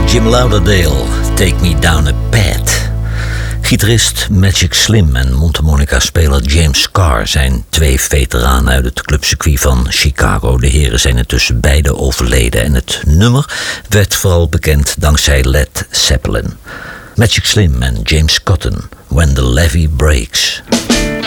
Jim Lauderdale, Take Me Down a Path. Gitarist Magic Slim en mondharmonica-speler James Carr zijn twee veteranen uit het clubcircuit van Chicago. De heren zijn intussen beide overleden en het nummer werd vooral bekend dankzij Led Zeppelin. Magic Slim en James Cotton, When the Levee Breaks.